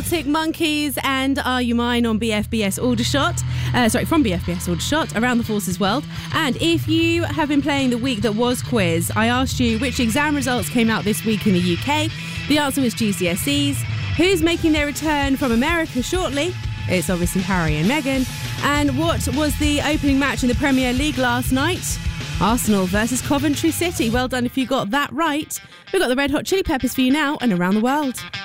Arctic Monkeys and Are You Mine on BFBS Aldershot. From BFBS Aldershot, Around the Forces World. And if you have been playing the week that was quiz, I asked you which exam results came out this week in the UK. The answer was GCSEs. Who's making their return from America shortly? It's obviously Harry and Meghan. And what was the opening match in the Premier League last night? Arsenal versus Coventry City. Well done if you got that right. We've got the Red Hot Chili Peppers for you now and Around the World.